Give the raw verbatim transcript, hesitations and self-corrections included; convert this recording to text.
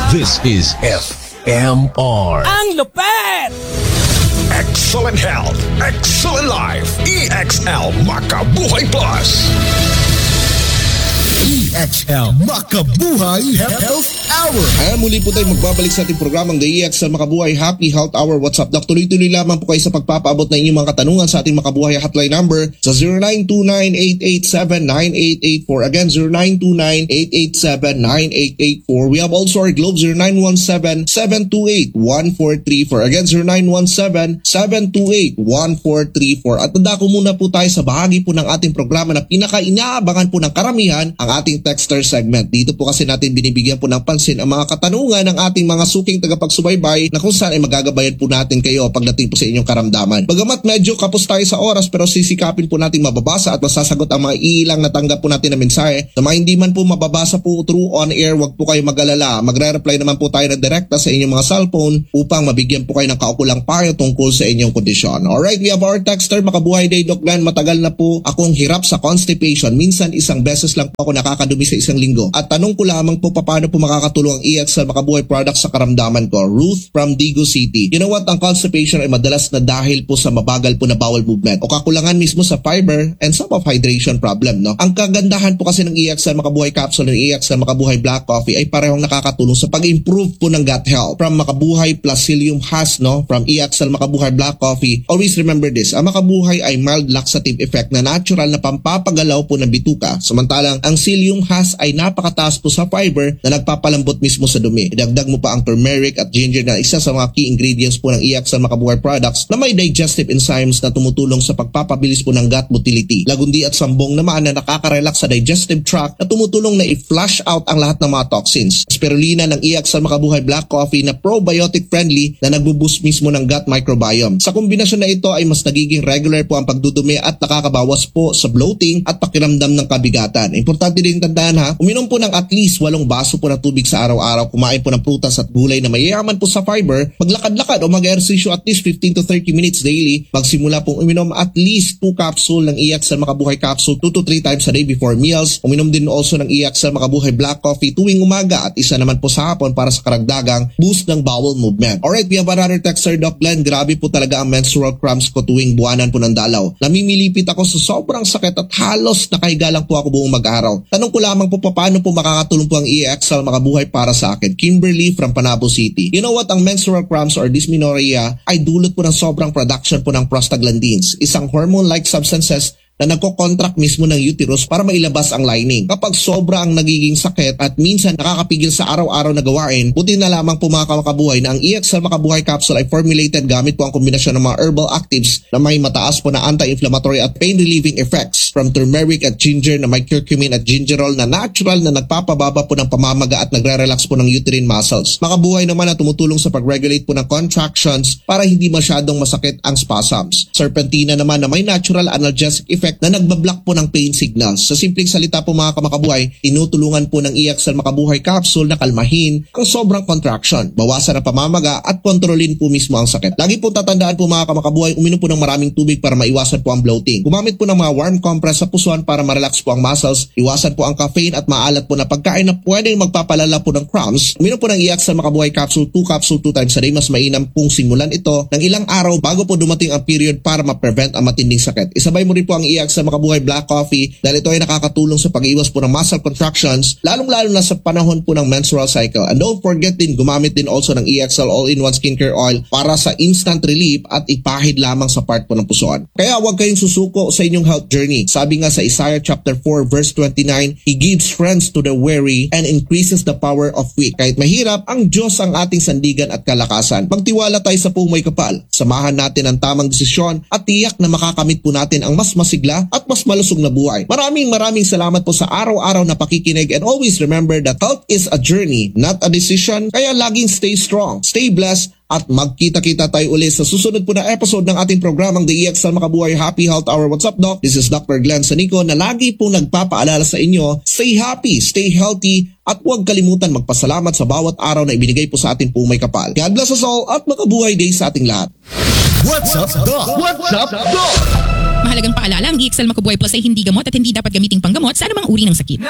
This is F M R. Ang lupet! Excellent health, excellent life. E X L Makabuhay Plus. E X L Makabuhay Health Hour. Ayan, muli po tayo magbabalik sa ating programang The E X L Makabuhay Happy Health Hour. What's up, Doc? Tuloy-tuloy lamang po kayo sa pagpapaabot ng inyong mga katanungan sa ating Makabuhay hotline number sa zero nine two nine, eight eight seven, nine eight eight four. Again, zero nine two nine, eight eight seven, nine eight eight four. We have also our Globe zero nine one seven, seven two eight, one four three four. Again, zero nine one seven, seven two eight, one four three four. At tanda ko muna po tayo sa bahagi po ng ating programa na pinaka-inaabangan po ng karamihan, ang ating texter segment. Dito po kasi natin binibigyan po ng pansin ang mga katanungan ng ating mga suking tagapagsubaybay na kung saan ay magagabayan po natin kayo pagdating po sa inyong karamdaman. Bagamat medyo kapos tayo sa oras, pero sisikapin po nating mababasa at masasagot ang mga ilang natanggap po natin na mensahe. Sa mga hindi man po mababasa po through on air, wag po kayo mag-alala. Magre-reply naman po tayo ng direkta sa inyong mga cellphone upang mabigyan po kayo ng kaukulang payo tungkol sa inyong kondisyon. Alright, we have our texter. Makabuhay day, Doc Glenn. Matagal na po akong hirap sa constipation. Minsan isang beses lang po ako nakakadumi sa isang linggo. At tanong ko lamang po paano po makakatulong ang E X L Makabuhay products sa karamdaman ko. Ruth from Digo City. You know what? Ang constipation ay madalas na dahil po sa mabagal po na bowel movement o kakulangan mismo sa fiber and some of hydration problem, no? Ang kagandahan po kasi ng E X L Makabuhay capsule and E X L Makabuhay black coffee ay parehong nakakatulong sa pag-improve po ng gut health. From Makabuhay plus Psyllium Husk, no? From E X L Makabuhay black coffee. Always remember this. Ang Makabuhay ay mild laxative effect na natural na pampapagalaw po ng bituka. Samantalang ang Psyllium Husk ay napakataas po sa fiber na nagpapalambot mismo sa dumi. Idagdag mo pa ang turmeric at ginger na isa sa mga key ingredients po ng E X L Makabuhay products na may digestive enzymes na tumutulong sa pagpapabilis po ng gut motility. Lagundi at sambong naman na nakaka-relax sa digestive tract na tumutulong na i-flush out ang lahat ng mga toxins. Spirulina ng E X L Makabuhay black coffee na probiotic friendly na nagbo-boost mismo ng gut microbiome. Sa kombinasyon na ito ay mas nagiging regular po ang pagdudumi at nakakabawas po sa bloating at pakiramdam ng kabigatan. Importante din tandaan ha, uminom po ng at least walong baso po ng tubig sa araw-araw, kumain po ng prutas at gulay na mayayaman po sa fiber, maglakad-lakad o mag-ehersisyo at least fifteen to thirty minutes daily, magsimula pong uminom at least two capsule ng E X L Makabuhay capsule two to three times a day before meals, uminom din also ng E X L Makabuhay black coffee tuwing umaga at isa naman po sa hapon para sa karagdagang boost ng bowel movement. Alright, we have another texter, Doc Glenn. Grabe po talaga ang menstrual cramps ko tuwing buwanan po ng dalaw. Namimilipit ako sa sobrang sakit at halos nakahiga lang po ako buong mag-araw. Tanong ko lamang po paano po makakatulong po ang E X L Makabuhay para sa akin. Kimberly from Panabo City. You know what? Ang menstrual cramps or dysmenorrhea ay dulot po ng sobrang production po ng prostaglandins, isang hormone-like substances na nagko-contract mismo ng uterus para mailabas ang lining. Kapag sobra ang nagiging sakit at minsan nakakapigil sa araw-araw na gawain, buti na lamang po mga kamakabuhay na ang E X L Makabuhay capsule ay formulated gamit po ang kombinasyon ng mga herbal actives na may mataas po na anti-inflammatory at pain-relieving effects, from turmeric at ginger na may curcumin at gingerol na natural na nagpapababa po ng pamamaga at nagre-relax po ng uterine muscles. Makabuhay naman na tumutulong sa pag-regulate po ng contractions para hindi masyadong masakit ang spasms. Serpentina naman na may natural analgesic effect na nagbablock po ng pain signals. Sa simpleng salita po mga kamakabuhay, tinutulungan po ng E X L Makabuhay capsule na kalmahin ang sobrang contraction, bawasan ang pamamaga at kontrolin po mismo ang sakit. Lagi po tatandaan po mga kamakabuhay, uminom po ng maraming tubig para maiwasan po ang bloating. Gumamit po ng mga warm compress sa pusuan para ma-relax po ang muscles, iwasan po ang caffeine at maalat po na pagkain na pwedeng magpapalala po ng cramps. Uminom po ng E X L Makabuhay capsule two capsule two times a day. Mas mainam pong simulan ito ng ilang araw bago po dumating ang period para ma-prevent ang matinding sakit. Isabay mo rin po ang E X L Makabuhay black coffee dahil ito ay nakakatulong sa pag-iwas po ng muscle contractions, lalong-lalo na sa panahon po ng menstrual cycle. And don't forget din, gumamit din also ng E X L all-in-one skincare oil para sa instant relief at ipahid lamang sa part po ng pusoan. Kaya huwag kayong susuko sa inyong health journey. Sabi nga sa Isaiah chapter four verse twenty-nine, He gives strength to the weary and increases the power of weak. Kahit mahirap, ang Diyos ang ating sandigan at kalakasan. Magtiwala tayo sa pumay kapal. Samahan natin ang tamang desisyon at tiyak na makakamit po natin ang mas masigla at mas malusog na buhay. Maraming maraming salamat po sa araw-araw na pakikinig, and always remember that health is a journey, not a decision. Kaya laging stay strong, stay blessed, at magkita-kita tayo ulit sa susunod po na episode ng ating programang The E X L Makabuhay Happy Health Hour. What's up, Doc? This is Doctor Glenn Sanico na lagi pong nagpapaalala sa inyo, stay happy, stay healthy, at huwag kalimutan magpasalamat sa bawat araw na ibinigay po sa ating pumay kapal. God bless us all at makabuhay day sa ating lahat. What's up, Doc? What's up, Doc? Mahalagang paalala, ang E X L Makabuhay Plus ay hindi gamot at hindi dapat gamiting panggamot sa anumang uri ng sakit.